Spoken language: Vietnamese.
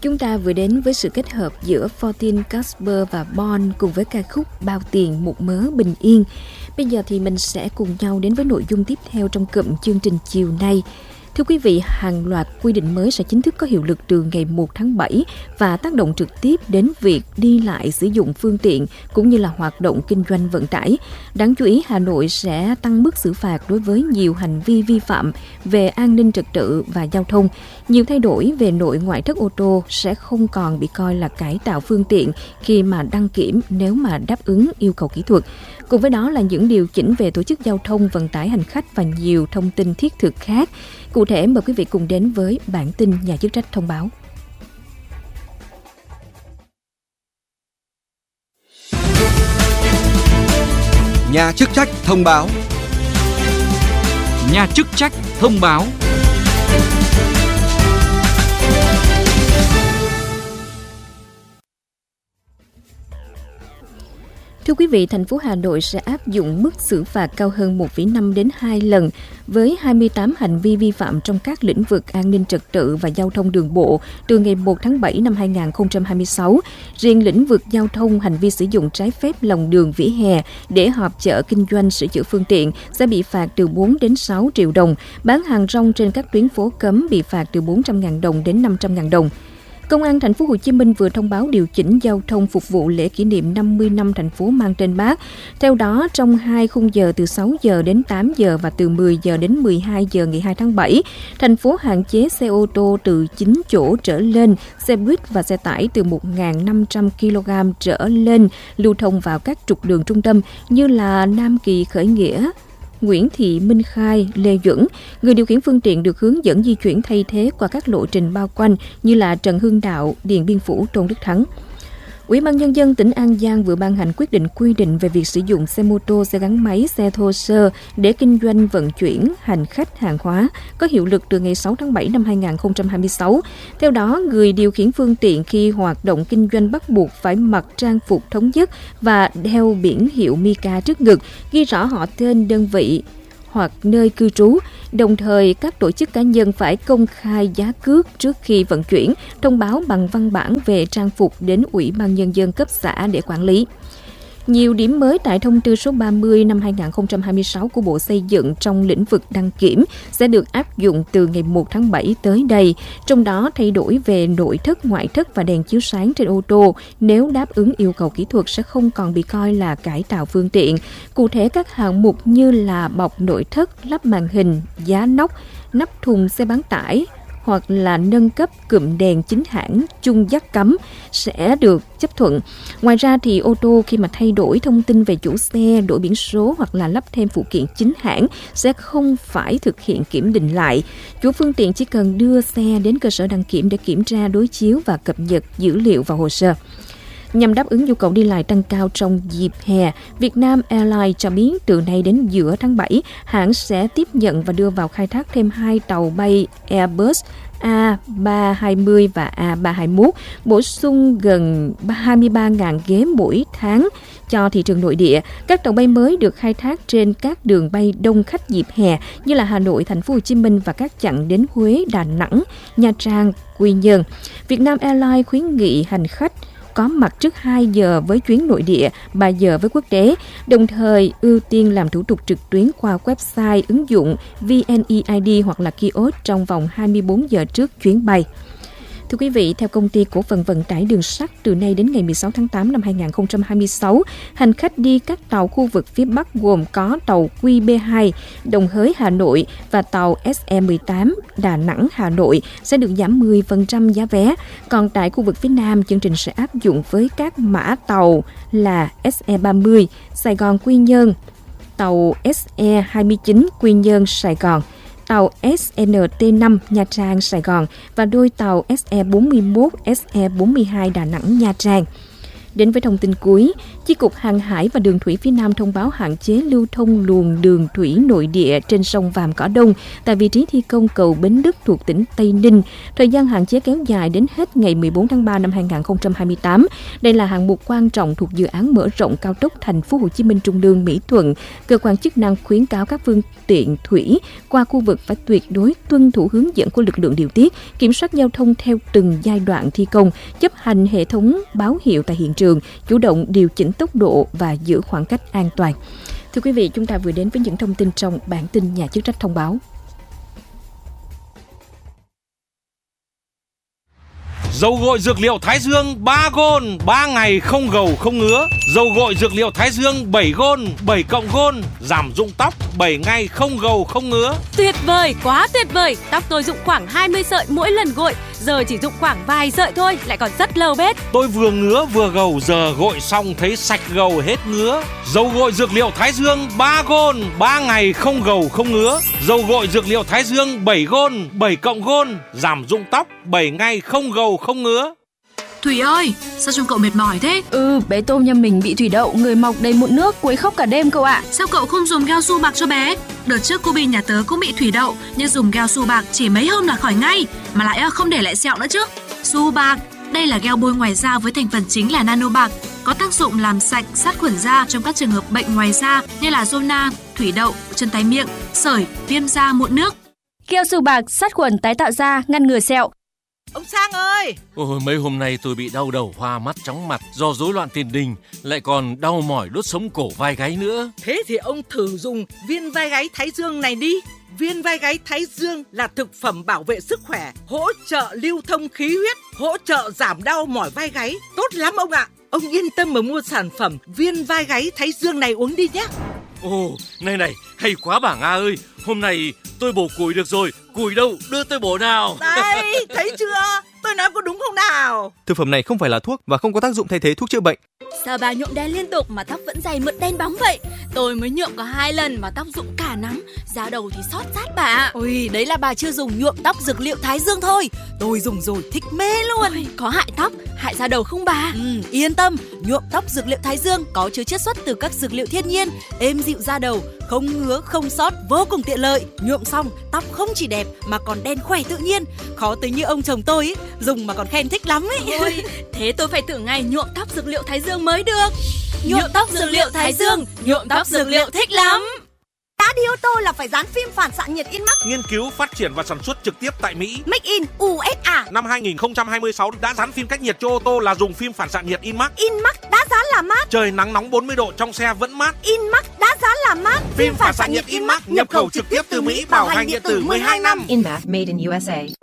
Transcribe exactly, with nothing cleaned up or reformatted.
Chúng ta vừa đến với sự kết hợp giữa Fortin Casper và Bon cùng với ca khúc Bao tiền một mớ bình yên. Bây giờ thì mình sẽ cùng nhau đến với nội dung tiếp theo trong cụm chương trình chiều nay. Thưa quý vị, hàng loạt quy định mới sẽ chính thức có hiệu lực từ ngày một tháng bảy và tác động trực tiếp đến việc đi lại sử dụng phương tiện cũng như là hoạt động kinh doanh vận tải. Đáng chú ý, Hà Nội sẽ tăng mức xử phạt đối với nhiều hành vi vi phạm về an ninh trật tự và giao thông. Nhiều thay đổi về nội ngoại thất ô tô sẽ không còn bị coi là cải tạo phương tiện khi mà đăng kiểm nếu mà đáp ứng yêu cầu kỹ thuật. Cùng với đó là những điều chỉnh về tổ chức giao thông vận tải hành khách và nhiều thông tin thiết thực khác. Cụ thể, mời quý vị cùng đến với bản tin nhà chức trách thông báo. Nhà chức trách thông báo. Nhà chức trách thông báo. Thưa quý vị, thành phố Hà Nội sẽ áp dụng mức xử phạt cao hơn một phẩy năm đến hai lần với hai mươi tám hành vi vi phạm trong các lĩnh vực an ninh trật tự và giao thông đường bộ từ ngày một tháng bảy năm hai nghìn không trăm hai mươi sáu. Riêng lĩnh vực giao thông, hành vi sử dụng trái phép lòng đường vỉa hè để họp chợ kinh doanh sửa chữa phương tiện sẽ bị phạt từ bốn đến sáu triệu đồng. Bán hàng rong trên các tuyến phố cấm bị phạt từ bốn trăm nghìn đồng đến năm trăm nghìn đồng. Công an thành phố Hồ Chí Minh vừa thông báo điều chỉnh giao thông phục vụ lễ kỷ niệm năm mươi năm thành phố mang tên Bác. Theo đó, trong hai khung giờ từ sáu giờ đến tám giờ và từ mười giờ đến mười hai giờ ngày hai tháng bảy, thành phố hạn chế xe ô tô từ chín chỗ trở lên, xe buýt và xe tải từ một nghìn năm trăm ki lô gam trở lên lưu thông vào các trục đường trung tâm như là Nam Kỳ, Khởi Nghĩa, Nguyễn Thị Minh Khai, Lê Duẩn. Người điều khiển phương tiện được hướng dẫn di chuyển thay thế qua các lộ trình bao quanh như là Trần Hưng Đạo, Điện Biên Phủ, Tôn Đức Thắng. Ủy ban Nhân dân tỉnh An Giang vừa ban hành quyết định quy định về việc sử dụng xe mô tô, xe gắn máy, xe thô sơ để kinh doanh vận chuyển hành khách hàng hóa, có hiệu lực từ ngày sáu tháng bảy năm hai nghìn không trăm hai mươi sáu. Theo đó, người điều khiển phương tiện khi hoạt động kinh doanh bắt buộc phải mặc trang phục thống nhất và đeo biển hiệu Mica trước ngực, ghi rõ họ tên, đơn vị hoặc nơi cư trú. Đồng thời, các tổ chức cá nhân phải công khai giá cước trước khi vận chuyển, thông báo bằng văn bản về trang phục đến Ủy ban Nhân dân cấp xã để quản lý. Nhiều điểm mới tại thông tư số ba mươi năm hai nghìn không trăm hai mươi sáu của Bộ Xây dựng trong lĩnh vực đăng kiểm sẽ được áp dụng từ ngày một tháng bảy tới đây. Trong đó, thay đổi về nội thất, ngoại thất và đèn chiếu sáng trên ô tô nếu đáp ứng yêu cầu kỹ thuật sẽ không còn bị coi là cải tạo phương tiện. Cụ thể, các hạng mục như là bọc nội thất, lắp màn hình, giá nóc, nắp thùng xe bán tải, hoặc là nâng cấp cụm đèn chính hãng chung dắt cắm sẽ được chấp thuận. Ngoài ra thì ô tô khi mà thay đổi thông tin về chủ xe, đổi biển số hoặc là lắp thêm phụ kiện chính hãng sẽ không phải thực hiện kiểm định lại. Chủ phương tiện chỉ cần đưa xe đến cơ sở đăng kiểm để kiểm tra, đối chiếu và cập nhật dữ liệu vào hồ sơ. Nhằm đáp ứng nhu cầu đi lại tăng cao trong dịp hè, Vietnam Airlines cho biết từ nay đến giữa tháng bảy, hãng sẽ tiếp nhận và đưa vào khai thác thêm hai tàu bay Airbus A ba hai mươi và A ba hai mốt, bổ sung gần hai mươi ba nghìn ghế mỗi tháng cho thị trường nội địa. Các tàu bay mới được khai thác trên các đường bay đông khách dịp hè như là Hà Nội, Thành phố Hồ Chí Minh và các chặng đến Huế, Đà Nẵng, Nha Trang, Quy Nhơn. Vietnam Airlines khuyến nghị hành khách có mặt trước hai giờ với chuyến nội địa, ba giờ với quốc tế, đồng thời ưu tiên làm thủ tục trực tuyến qua website, ứng dụng vê en e i đê hoặc là kiosk trong vòng hai mươi bốn giờ trước chuyến bay. Thưa quý vị, theo Công ty Cổ phần Vận tải Đường sắt, từ nay đến ngày mười sáu tháng tám năm hai nghìn không trăm hai mươi sáu, hành khách đi các tàu khu vực phía Bắc gồm có tàu Q B hai Đồng Hới Hà Nội và tàu S E mười tám Đà Nẵng Hà Nội sẽ được giảm mười phần trăm giá vé. Còn tại khu vực phía Nam, chương trình sẽ áp dụng với các mã tàu là S E ba mươi Sài Gòn Quy Nhơn, tàu S E hai mươi chín Quy Nhơn Sài Gòn, tàu S N T năm Nha Trang Sài Gòn và đôi tàu S E bốn mươi mốt, S E bốn mươi hai Đà Nẵng Nha Trang. Đến với thông tin cuối, Chi cục Hàng hải và Đường thủy phía Nam thông báo hạn chế lưu thông luồng đường thủy nội địa trên sông Vàm Cỏ Đông tại vị trí thi công cầu Bến Đức thuộc tỉnh Tây Ninh. Thời gian hạn chế kéo dài đến hết ngày mười bốn tháng ba năm hai nghìn không trăm hai mươi tám. Đây là hạng mục quan trọng thuộc dự án mở rộng cao tốc Thành phố Hồ Chí Minh Trung Lương Mỹ Thuận. Cơ quan chức năng khuyến cáo các phương tiện thủy qua khu vực phải tuyệt đối tuân thủ hướng dẫn của lực lượng điều tiết, kiểm soát giao thông theo từng giai đoạn thi công, chấp hành hệ thống báo hiệu tại hiện trường, chủ động điều chỉnh tốc độ và giữ khoảng cách an toàn. Thưa quý vị, chúng ta vừa đến với những thông tin trong bản tin Nhà chức trách thông báo. Dầu gội dược liệu Thái Dương ba gôn, ba ngày không gầu không ngứa. Dầu gội dược liệu Thái Dương bảy gôn, bảy cộng gôn, giảm rụng tóc bảy ngày không gầu không ngứa. Tuyệt vời, quá tuyệt vời. Tóc tôi rụng khoảng hai mươi sợi mỗi lần gội, giờ chỉ rụng khoảng vài sợi thôi, lại còn rất lâu bết. Tôi vừa ngứa vừa gầu, giờ gội xong thấy sạch gầu hết ngứa. Dầu gội dược liệu Thái Dương ba gôn, ba ngày không gầu không ngứa. Dầu gội dược liệu Thái Dương bảy gôn, bảy cộng gôn, giảm rụng tóc bảy ngày không gầu không ngứa. Thủy ơi, sao trông cậu mệt mỏi thế? Ừ, bé Tôm nhà mình bị thủy đậu, người mọc đầy mụn nước, quấy khóc cả đêm cậu ạ. Sao cậu không dùng gel su bạc cho bé? Đợt trước cô Bi nhà tớ cũng bị thủy đậu, nhưng dùng gel su bạc chỉ mấy hôm là khỏi ngay, mà lại không để lại sẹo nữa chứ. Su bạc, đây là gel bôi ngoài da với thành phần chính là nano bạc, có tác dụng làm sạch, sát khuẩn da trong các trường hợp bệnh ngoài da như là zona, thủy đậu, chân tay miệng, sởi, viêm da, mụn nước. Gel su bạc sát khuẩn tái tạo da, ngăn ngừa sẹo. Ông Sang ơi! Ôi, mấy hôm nay tôi bị đau đầu, hoa mắt, chóng mặt do rối loạn tiền đình, lại còn đau mỏi đốt sống cổ vai gáy nữa. Thế thì ông thử dùng viên vai gáy Thái Dương này đi. Viên vai gáy Thái Dương là thực phẩm bảo vệ sức khỏe, hỗ trợ lưu thông khí huyết, hỗ trợ giảm đau mỏi vai gáy. Tốt lắm ông ạ! Ông yên tâm mà mua sản phẩm viên vai gáy Thái Dương này uống đi nhé. Ồ, này này, hay quá bà Nga ơi, hôm nay tôi bổ củi được rồi, củi đâu, đưa tôi bổ nào. Đây, thấy chưa? Tôi nói có đúng không nào? Thực phẩm này không phải là thuốc và không có tác dụng thay thế thuốc chữa bệnh. Sao bà nhuộm đen liên tục mà tóc vẫn dày mượt đen bóng vậy? Tôi mới nhuộm có hai lần mà tóc rụng cả nắm, da đầu thì xót rát bà ạ. Ôi, đấy là bà chưa dùng nhuộm tóc dược liệu Thái Dương thôi. Tôi dùng rồi thích mê luôn. Ôi, có hại tóc, hại da đầu không bà? Ừ, yên tâm, nhuộm tóc dược liệu Thái Dương có chứa chiết xuất từ các dược liệu thiên nhiên, êm dịu da đầu, không ngứa, không xót, vô cùng tiện lợi. Nhuộm xong, tóc không chỉ đẹp mà còn đen khỏe tự nhiên. Khó tính như ông chồng tôi ý, dùng mà còn khen thích lắm ấy. Ôi, thế tôi phải thử ngày nhuộm tóc dược liệu Thái Dương mới được. Nhuộm tóc dược liệu Thái Dương, nhuộm tóc dược liệu thích lắm. Đã đi ô tô là phải dán phim phản xạ nhiệt Inmax. Nghiên cứu, phát triển và sản xuất trực tiếp tại Mỹ. Make in u ét a. Năm hai nghìn không trăm hai mươi sáu đã dán phim cách nhiệt cho ô tô là dùng phim phản xạ nhiệt Inmax. Inmax đã dán là mát. Trời nắng nóng bốn mươi độ trong xe vẫn mát. Inmax đã dán là mát. Phim phản xạ nhiệt Inmax nhập khẩu trực tiếp từ Mỹ, bảo hành điện tử mười hai năm. Inmax made in u ét a.